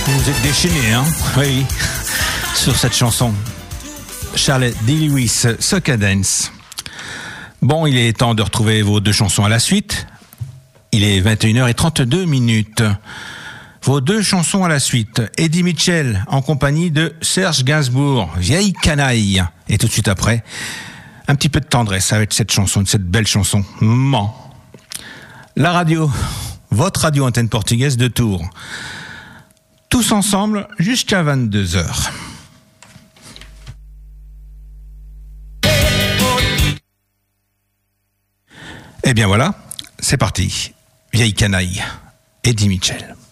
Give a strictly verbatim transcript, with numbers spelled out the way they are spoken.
Vous êtes déchaînés, hein? Oui, sur cette chanson. Charles D. Lewis, Soca Dance. Bon, il est temps de retrouver vos deux chansons à la suite. Il est vingt et une heures trente-deux minutes. Vos deux chansons à la suite. Eddie Mitchell en compagnie de Serge Gainsbourg, Vieille canaille. Et tout de suite après, un petit peu de tendresse avec cette chanson, cette belle chanson. Man. La radio, votre radio antenne portugaise de Tours. Tous ensemble jusqu'à vingt-deux heures. Eh bien voilà, c'est parti. Vieille canaille, Eddie Mitchell.